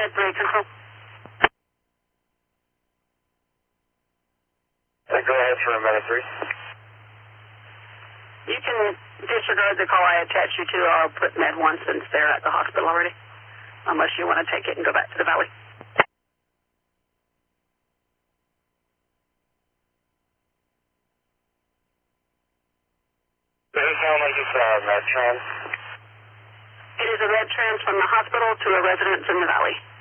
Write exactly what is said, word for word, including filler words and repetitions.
Med three, control. Uh, go ahead for a Med three. You can disregard the call I attached you to. I'll put Med one since they're at the hospital already. Unless you want to take it and go back to the Valley. Does it sound like it's a Med trans? It is a Med trans from the hospital to a residence in the Valley.